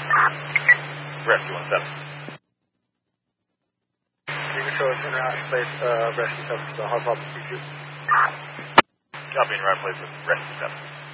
Rescue 17. Control is in right place, rescue 7 to the hard problem CQ. Copy in right place with rescue 7.